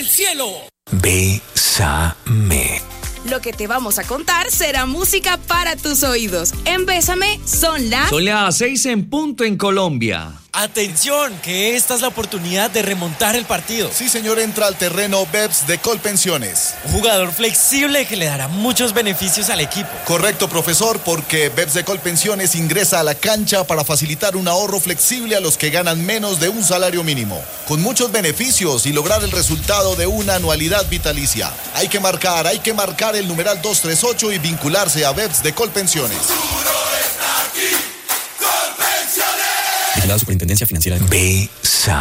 del cielo. Bésame. Lo que te vamos a contar será música para tus oídos. En Bésame son las 6 en punto en Colombia. Atención, que esta es la oportunidad de remontar el partido. Sí, señor, entra al terreno BEPS de Colpensiones. Un jugador flexible que le dará muchos beneficios al equipo. Correcto, profesor, porque BEPS de Colpensiones ingresa a la cancha para facilitar un ahorro flexible a los que ganan menos de un salario mínimo, con muchos beneficios y lograr el resultado de una anualidad vitalicia. Hay que marcar el numeral 238 y vincularse a BEPS de Colpensiones. La Superintendencia Financiera de Bésame.